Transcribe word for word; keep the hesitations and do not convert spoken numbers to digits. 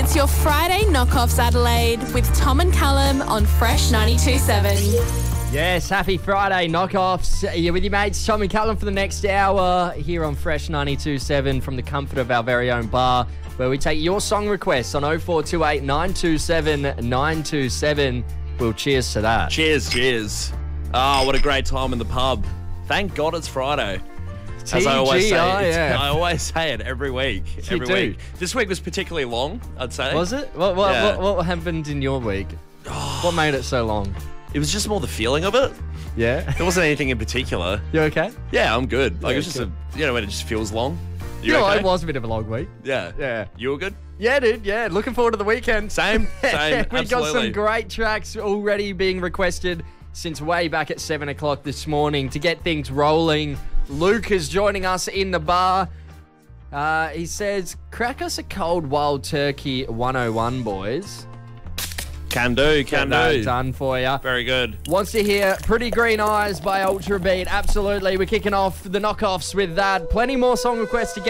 It's your Friday Knockoffs Adelaide with Tom and Callum on Fresh ninety-two point seven. Yes, happy Friday, Knockoffs. You're with your mates, Tom and Callum, for the next hour here on Fresh ninety-two point seven from the comfort of our very own bar, where we take your song requests on oh four two eight, nine two seven, nine two seven. We'll cheers to that. Cheers, cheers. Ah, oh, what a great time in the pub. Thank God it's Friday. As I always say, oh, it's, yeah. I always say it every week. You Every do. week. This week was particularly long, I'd say. Was it? What, what, Yeah. what, what happened in your week? What made it so long? It was just more the feeling of it. Yeah? There wasn't anything in particular. You okay? Yeah, I'm good. Like Yeah, it's just good. a, you know, when it just feels long. You You know, okay? it was a bit of a long week. Yeah. Yeah. You were good? Yeah, dude. Yeah, looking forward to the weekend. Same, same, We got some absolutely. great tracks already being requested since way back at seven o'clock this morning to get things rolling. Luke is joining us in the bar. Uh, he says, crack us a cold wild turkey one oh one, boys. Can do, Get can that do. done for you. Very good. Wants to hear Pretty Green Eyes by Ultra Beat. Absolutely. We're kicking off the knockoffs with that. Plenty more song requests to get.